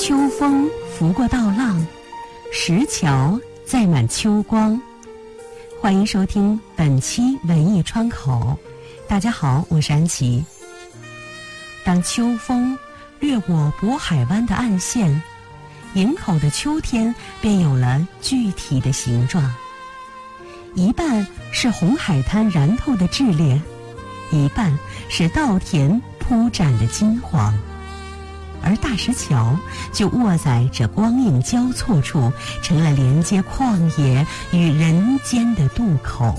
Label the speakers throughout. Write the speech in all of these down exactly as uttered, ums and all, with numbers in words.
Speaker 1: 秋风拂过道浪，石桥载满秋光。欢迎收听本期文艺窗口。大家好，我是安琪。当秋风掠过渤海湾的岸线，营口的秋天便有了具体的形状。一半是红海滩燃透的炽烈，一半是稻田铺展的金黄，而大石桥就卧在这光影交错处，成了连接旷野与人间的渡口。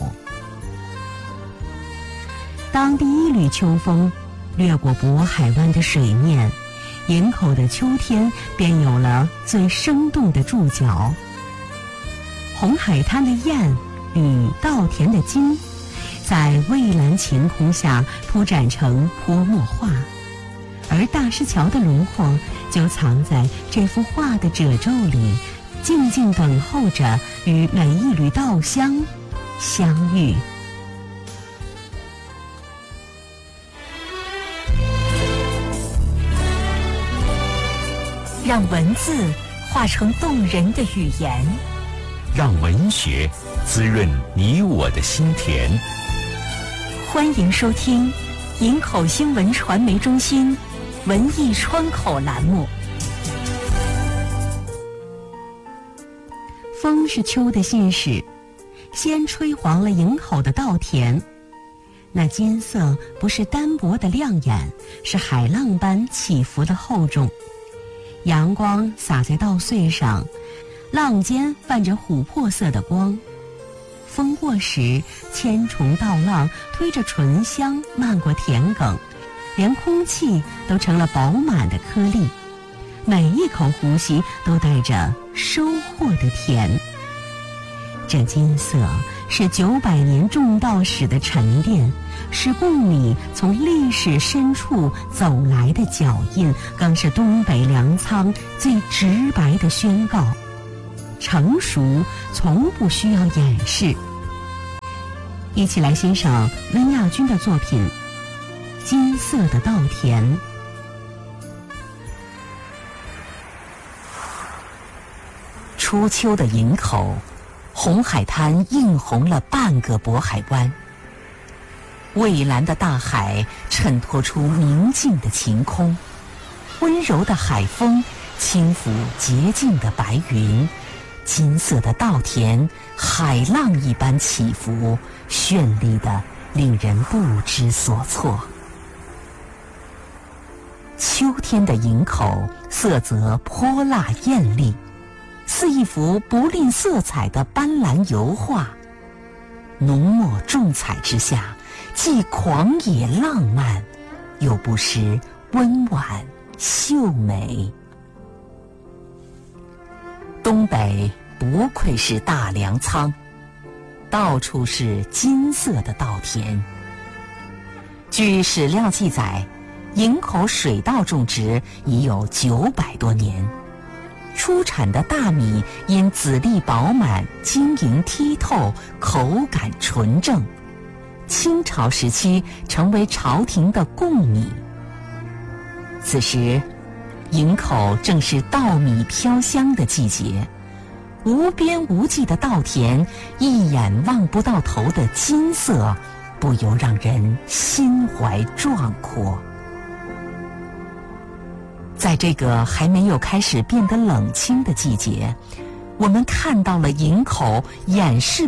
Speaker 1: 当第一缕秋风掠过渤海湾的水面，营口的秋天便有了最生动的注脚。红海滩的艳与稻田的金，在蔚蓝晴空下铺展成泼墨画，而大石桥的轮廓就藏在这幅画的褶皱里，静静等候着与每一缕稻香相遇。
Speaker 2: 让文字化成动人的语言，
Speaker 3: 让文学滋润你我的心田。
Speaker 2: 欢迎收听营口新闻传媒中心文艺窗口栏目。
Speaker 1: 风是秋的信使，先吹黄了营口的稻田。那金色不是单薄的亮眼，是海浪般起伏的厚重。阳光洒在稻穗上，浪尖泛着琥珀色的光。风过时，千重稻浪推着醇香漫过田埂，连空气都成了饱满的颗粒，每一口呼吸都带着收获的甜。这金色是九百年种稻史的沉淀，是贡米从历史深处走来的脚印，更是东北粮仓最直白的宣告：成熟从不需要掩饰。一起来欣赏温亚军的作品《金色的稻田》。
Speaker 2: 初秋的营口，红海滩映红了半个渤海湾。蔚蓝的大海衬托出明净的晴空，温柔的海风轻抚洁净的白云，金色的稻田海浪一般起伏，绚丽的令人不知所措。秋天的营口色泽泼辣艳丽，似一幅不吝色彩的斑斓油画。浓墨重彩之下，既狂野浪漫，又不失温婉秀美。东北不愧是大粮仓，到处是金色的稻田。据史料记载，营口水稻种植已有九百多年，出产的大米因籽粒饱满、晶莹剔透、口感纯正，清朝时期成为朝廷的贡米。此时，营口正是稻米飘香的季节，无边无际的稻田，一眼望不到头的金色，不由让人心怀壮阔。在这个还没有开始变得冷清的季节，我们看到了营口掩饰